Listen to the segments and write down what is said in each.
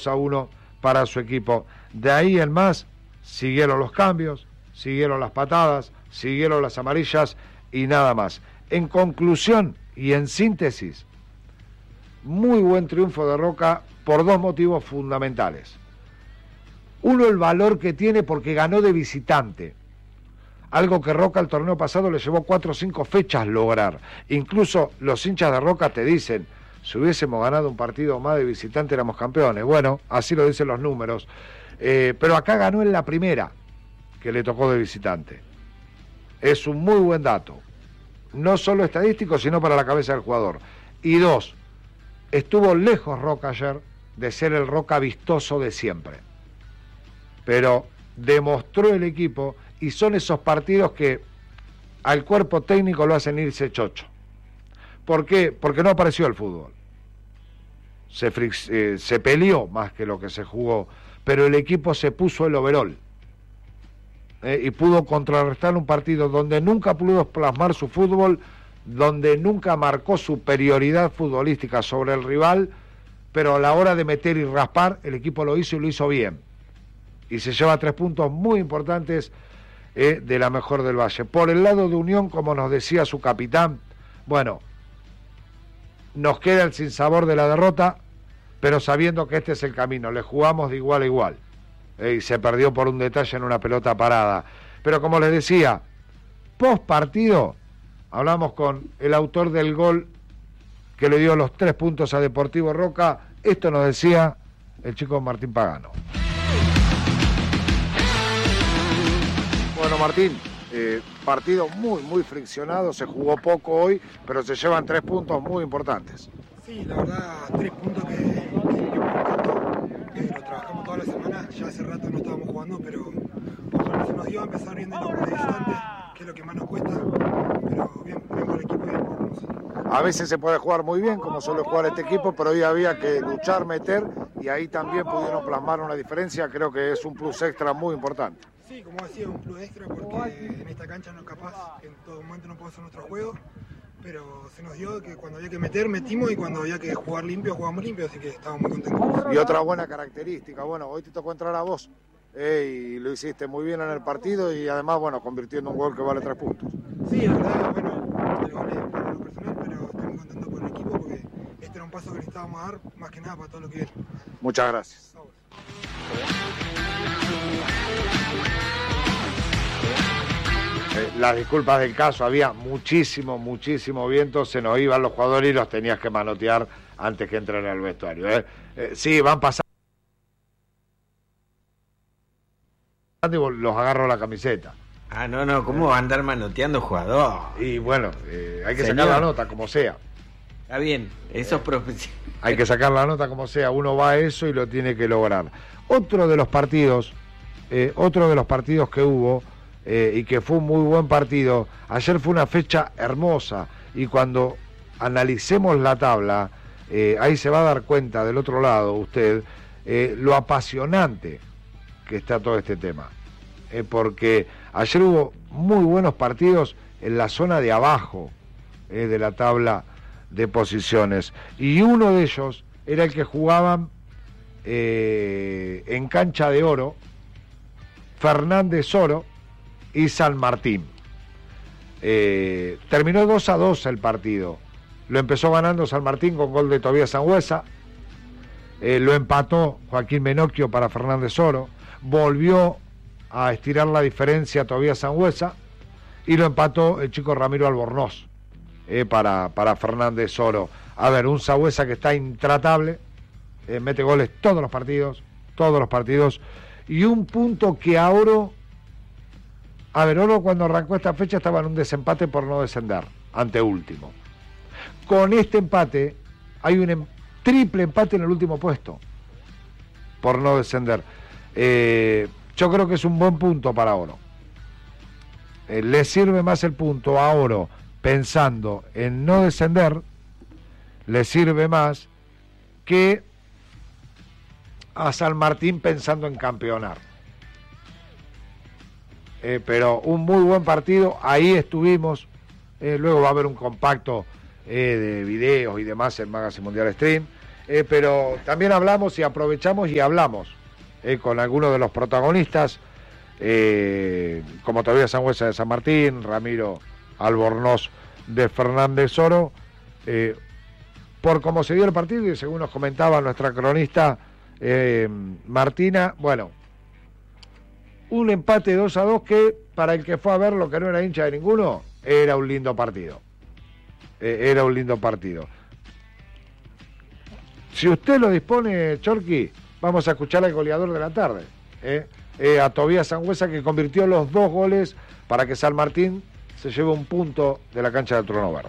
2-1 para su equipo. De ahí en más, siguieron los cambios, siguieron las patadas, siguieron las amarillas y nada más. En conclusión y en síntesis, muy buen triunfo de Roca por dos motivos fundamentales. Uno, el valor que tiene porque ganó de visitante, algo que Roca el torneo pasado le llevó 4 o 5 fechas lograr. Incluso los hinchas de Roca te dicen, si hubiésemos ganado un partido más de visitante éramos campeones. Bueno, así lo dicen los números. Pero acá ganó en la primera que le tocó de visitante. Es un muy buen dato, no solo estadístico, sino para la cabeza del jugador. Y dos, estuvo lejos Roca ayer de ser el Roca vistoso de siempre, pero demostró el equipo, y son esos partidos que al cuerpo técnico lo hacen irse chocho. ¿Por qué? Porque no apareció el fútbol. Se peleó más que lo que se jugó, pero el equipo se puso el overol y pudo contrarrestar un partido donde nunca pudo plasmar su fútbol, donde nunca marcó superioridad futbolística sobre el rival, pero a la hora de meter y raspar, el equipo lo hizo y lo hizo bien. Y se lleva 3 puntos muy importantes de la mejor del Valle. Por el lado de Unión, como nos decía su capitán, bueno, nos queda el sinsabor de la derrota, pero sabiendo que este es el camino, le jugamos de igual a igual. Y se perdió por un detalle en una pelota parada. Pero como les decía, post partido, hablamos con el autor del gol que le dio los 3 puntos a Deportivo Roca. Esto nos decía el chico Martín Pagano. Bueno, Martín, partido muy friccionado, se jugó poco hoy, pero se llevan 3 puntos muy importantes. Sí, la verdad, 3 puntos que lo trabajamos toda la semana, ya hace rato no estábamos jugando, pero ojalá se nos dio a empezar bien de los visitante, que es lo que más nos cuesta, pero bien por el equipo y bien por nosotros. A veces se puede jugar muy bien, como suele jugar este equipo, pero hoy había que luchar, meter, y ahí también pudieron plasmar una diferencia. Creo que es un plus extra muy importante. Sí, como decía, un plus extra porque en esta cancha no es capaz, en todo momento no puedo hacer nuestro juego, pero se nos dio que cuando había que meter, metimos, y cuando había que jugar limpio, jugamos limpio, así que estábamos muy contentos. Y otra buena característica, bueno, hoy te tocó entrar a vos, y lo hiciste muy bien en el partido, y además, bueno, convirtiendo un gol que vale 3 puntos. Sí, la verdad, bueno, el gol es para lo personal, pero estamos contentos por el equipo porque este era un paso que necesitábamos dar, más que nada para todo lo que viene. Muchas gracias. Las disculpas del caso, había muchísimo viento, se nos iban los jugadores y los tenías que manotear antes que entren al vestuario. Sí, van pasando y los agarro la camiseta. Ah, no, ¿cómo va a andar manoteando jugador? Y bueno, hay que sacar la nota como sea. Está bien, eso es profesional. Hay que sacar la nota como sea, uno va a eso y lo tiene que lograr. Otro de los partidos que hubo, y que fue un muy buen partido, ayer fue una fecha hermosa, y cuando analicemos la tabla, ahí se va a dar cuenta del otro lado usted, lo apasionante que está todo este tema, porque ayer hubo muy buenos partidos en la zona de abajo de la tabla de posiciones, y uno de ellos era el que jugaban en Cancha de Oro, Fernández Oro y San Martín. Terminó 2-2 el partido. Lo empezó ganando San Martín con gol de Tobías Sangüesa, lo empató Joaquín Menocchio para Fernández Oro, volvió a estirar la diferencia Tobías Sangüesa y lo empató el chico Ramiro Albornoz para Fernández Oro. A ver, un Sangüesa que está intratable, mete goles todos los partidos, y un punto que a Oro cuando arrancó esta fecha estaba en un desempate por no descender, ante último. Con este empate hay un triple empate en el último puesto por no descender. Yo creo que es un buen punto para Oro. Le sirve más el punto a Oro pensando en no descender, le sirve más que a San Martín pensando en campeonar. Pero un muy buen partido, ahí estuvimos. Luego va a haber un compacto de videos y demás en Magazine Mundial Stream, pero también hablamos y aprovechamos y hablamos con algunos de los protagonistas, como Tobías Sangüesa de San Martín, Ramiro Albornoz de Fernández Oro, por cómo se dio el partido y según nos comentaba nuestra cronista Martina, bueno, un empate 2-2 que para el que fue a ver lo que no era hincha de ninguno, era un lindo partido. Era un lindo partido. Si usted lo dispone, Chorqui, vamos a escuchar al goleador de la tarde, a Tobías Sangüesa, que convirtió los 2 goles para que San Martín se lleve un punto de la cancha del Trono Verde.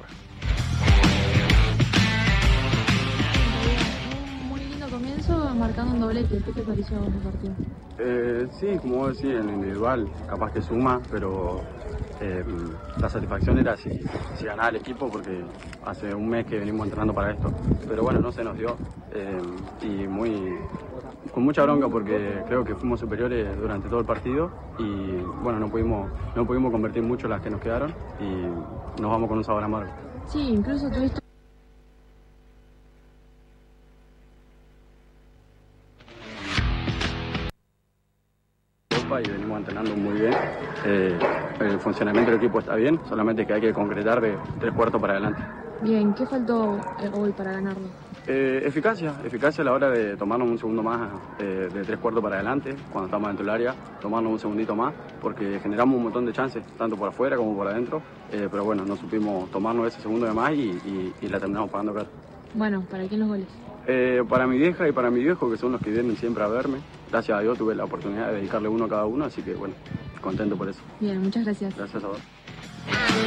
Un muy lindo comienzo, marcando un doblete. ¿Qué te pareció el partido? Sí, como vos decís, en el individual capaz que suma, pero la satisfacción era si ganaba el equipo, porque hace un mes que venimos entrenando para esto, pero bueno, no se nos dio, y con mucha bronca porque creo que fuimos superiores durante todo el partido y bueno, no pudimos convertir mucho las que nos quedaron y nos vamos con un sabor amargo. Sí, incluso tuviste... Y venimos entrenando muy bien, el funcionamiento del equipo está bien, solamente que hay que concretar de 3/4 para adelante. Bien, ¿qué faltó hoy para ganarlo? Eficacia a la hora de tomarnos un segundo más de 3/4 para adelante, cuando estamos dentro del área, tomarnos un segundito más, porque generamos un montón de chances, tanto por afuera como por adentro, pero bueno, no supimos tomarnos ese segundo de más y la terminamos pagando caro. Bueno, ¿para quién los goles? Para mi vieja y para mi viejo, que son los que vienen siempre a verme. Gracias a Dios tuve la oportunidad de dedicarle uno a cada uno, así que bueno, contento por eso. Bien, muchas gracias. Gracias a vos.